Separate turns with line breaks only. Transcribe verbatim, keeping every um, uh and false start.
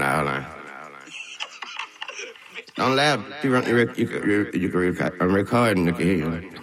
on, hold on. Don't laugh. You, run, you, rec- you, can- you, you can record. I'm recording. You can hear you.